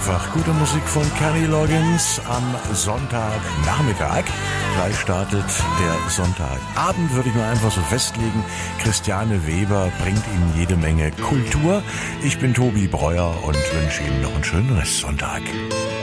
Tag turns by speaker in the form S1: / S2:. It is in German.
S1: einfach gute Musik von Kenny Loggins am Sonntagnachmittag. Gleich startet der Sonntagabend, würde ich mal einfach so festlegen. Christiane Weber bringt Ihnen jede Menge Kultur. Ich bin Tobi Breuer und wünsche Ihnen noch einen schönen Restsonntag.